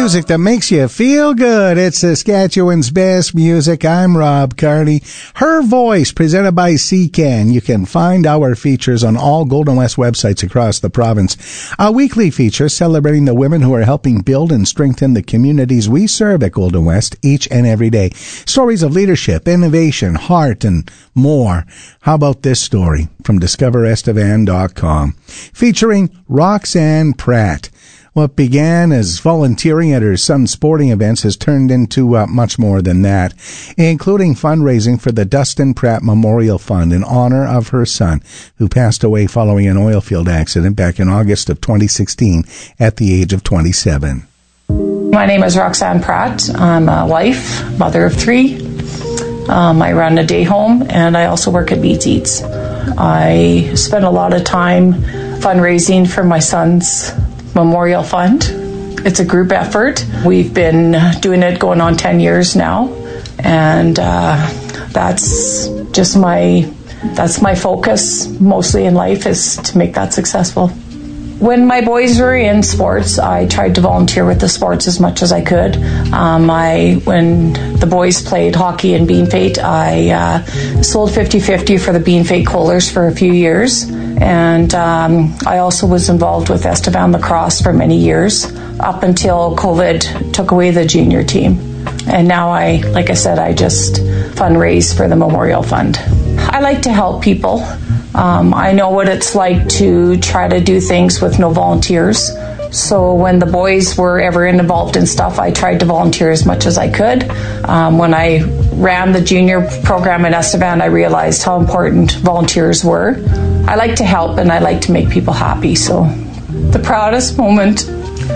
Music that makes you feel good. It's Saskatchewan's best music. I'm Rob Carney. Her Voice, presented by CCAN. You can find our features on all Golden West websites across the province. A weekly feature celebrating the women who are helping build and strengthen the communities we serve at Golden West each and every day. Stories of leadership, innovation, heart, and more. How about this story from DiscoverEstevan.com, featuring Roxanne Pratt. What began as volunteering at her son's sporting events has turned into much more than that, including fundraising for the Dustin Pratt Memorial Fund in honor of her son, who passed away following an oil field accident back in August of 2016 at the age of 27. My name is Roxanne Pratt. I'm a wife, mother of 3. I run a day home, and I also work at Beats Eats. I spend a lot of time fundraising for my son's Memorial Fund. It's a group effort. We've been doing it going on 10 years now, and that's my focus mostly in life, is to make that successful. When my boys were in sports, I tried to volunteer with the sports as much as I could. When the boys played hockey in Bean Fate, I sold 50-50 for the Bean Fate Kohlers for a few years. And I also was involved with Estevan Lacrosse for many years, up until COVID took away the junior team. And now I just fundraise for the Memorial Fund. I like to help people. I know what it's like to try to do things with no volunteers. So when the boys were ever involved in stuff, I tried to volunteer as much as I could. When I ran the junior program in Estevan, I realized how important volunteers were. I like to help, and I like to make people happy. So the proudest moment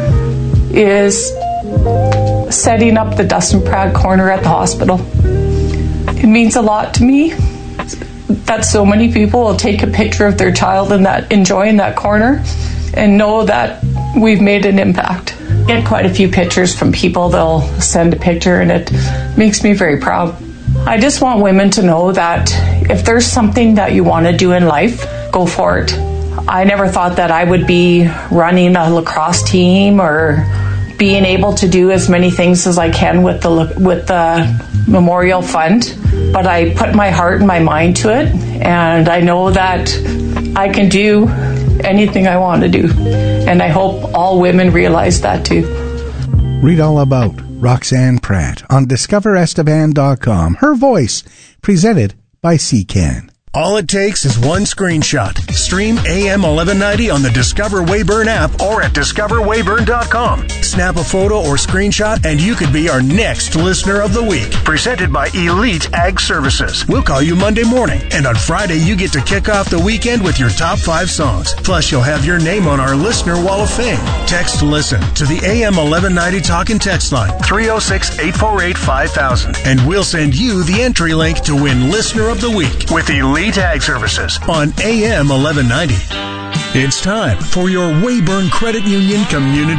is setting up the Dustin Pratt corner at the hospital. It means a lot to me that so many people will take a picture of their child enjoying that corner and know that we've made an impact. I get quite a few pictures from people. They'll send a picture, and it makes me very proud. I just want women to know that if there's something that you want to do in life, go for it. I never thought that I would be running a lacrosse team or being able to do as many things as I can with the Memorial Fund, but I put my heart and my mind to it, and I know that I can do anything I want to do, and I hope all women realize that too. Read all about Roxanne Pratt on DiscoverEstevan.com. Her Voice, presented by CCAN. All it takes is one screenshot. Stream AM 1190 on the Discover Weyburn app or at discoverweyburn.com. Snap a photo or screenshot and you could be our next Listener of the Week. Presented by Elite Ag Services. We'll call you Monday morning, and on Friday you get to kick off the weekend with your top 5 songs. Plus you'll have your name on our Listener Wall of Fame. Text LISTEN to the AM 1190 talk and text line 306-848-5000, and we'll send you the entry link to win Listener of the Week with Elite Ag Services on AM 1190. It's time for your Weyburn Credit Union Community